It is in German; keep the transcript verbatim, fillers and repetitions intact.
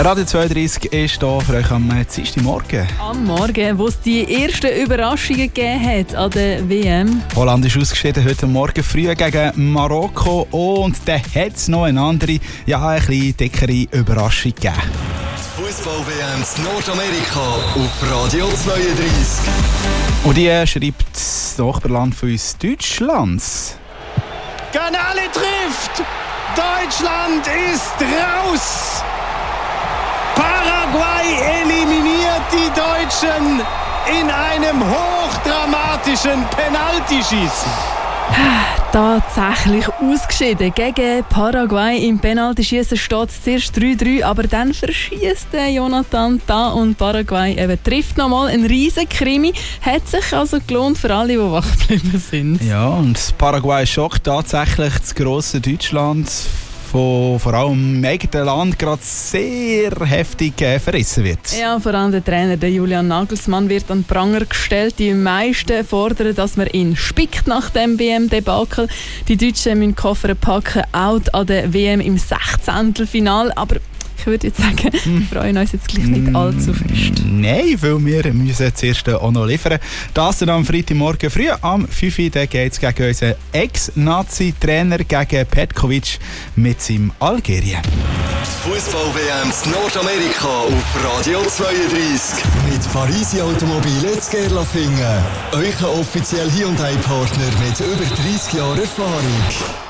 Radio zweiunddreissig ist hier für euch am Dienstagmorgen. Am Morgen, wo es die ersten Überraschungen gegeben hat an der W M. Holland ist ausgeschieden heute Morgen früh gegen Marokko und dann hat es noch eine andere, ja, ein bisschen dickere Überraschung gegeben. Fußball-W M in Nordamerika auf Radio zweiunddreissig. Und die schreibt das Nachbarland von uns, Deutschland. Canale trifft! Deutschland ist raus! Paraguay eliminiert die Deutschen in einem hochdramatischen Penaltyschießen. Tatsächlich ausgeschieden. Gegen Paraguay im Penaltyschießen steht es zuerst drei drei, aber dann verschießt Jonathan da und Paraguay eben trifft nochmal. Ein riesen Krimi. Hat sich also gelohnt für alle, die wach geblieben sind. Ja, und Paraguay schockt tatsächlich das grosse Deutschland, von vor allem im eigenen Land gerade sehr heftig äh, verrissen wird. Ja, vor allem der Trainer der Julian Nagelsmann wird an den Pranger gestellt. Die meisten fordern, dass man ihn spickt nach dem W M-Debakel. Die Deutschen müssen Koffer packen, out an der W M im Sechzehntelfinale. Aber ich würde jetzt sagen, wir freuen uns jetzt gleich nicht allzu fest. Nein, weil wir müssen zuerst auch noch liefern. Das dann am Freitagmorgen früh am fünf Uhr geht es gegen unseren Ex-Nazi-Trainer, gegen Petkovic mit seinem Algerien. Fußball-W M in Nordamerika auf Radio zweiunddreissig. Mit Parisi Automobile in Gerlafingen. Euer offiziell Hyundai-Partner mit über dreissig Jahren Erfahrung.